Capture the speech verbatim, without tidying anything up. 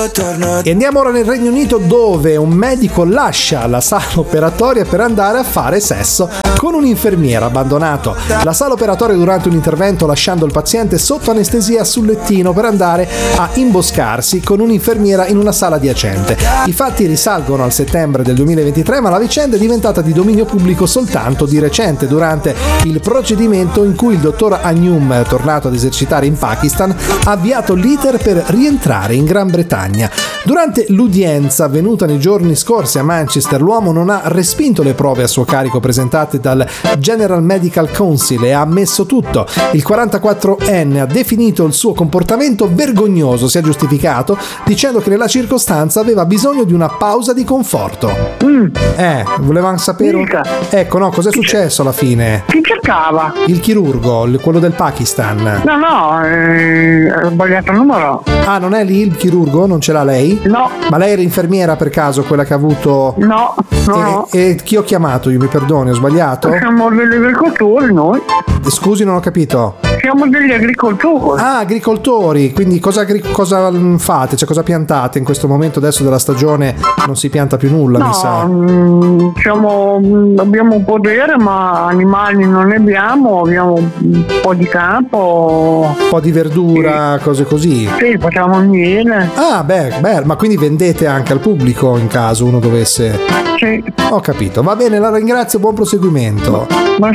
E andiamo ora nel Regno Unito, dove un medico lascia la sala operatoria per andare a fare sesso con un infermiera abbandonato la sala operatoria durante un intervento, lasciando il paziente sotto anestesia sul lettino per andare a imboscarsi con un'infermiera in una sala adiacente. I fatti risalgono al settembre del duemilaventitré, ma la vicenda è diventata di dominio pubblico soltanto di recente, durante il procedimento in cui il dottor Anjum, tornato ad esercitare in Pakistan, ha avviato l'iter per rientrare in Gran Bretagna. Durante l'udienza avvenuta nei giorni scorsi a Manchester, l'uomo non ha respinto le prove a suo carico presentate dal General Medical Council e ha ammesso tutto. Il quarantaquattrenne ha definito il suo comportamento vergognoso, si è giustificato dicendo che nella circostanza aveva bisogno di una pausa di conforto. Mm. Eh, volevamo sapere... Mica. Ecco, no, cos'è successo alla fine? Chi cercava? Il chirurgo, il- quello del Pakistan. No, no, eh, ho sbagliato il numero. Ah, non è lì il chirurgo? Non ce l'ha lei? No, Ma lei era infermiera per caso, quella che ha avuto... no, no, no. E, e chi ho chiamato? Io mi perdoni, ho sbagliato? Siamo degli agricoltori noi. Scusi, non ho capito. Siamo degli agricoltori. Ah, agricoltori, quindi cosa, agri- cosa mm, fate? Cioè cosa piantate in questo momento adesso della stagione? Non si pianta più nulla, mi No, sa. mm, siamo, mm, abbiamo un podere, ma animali non ne abbiamo, abbiamo un po' di campo. Un po' di verdura, cose così. Sì, facciamo il miele. Ah, beh, beh, ma quindi vendete anche al pubblico in caso uno dovesse... Sì. Ho capito, va bene, la ringrazio, buon proseguimento. Ma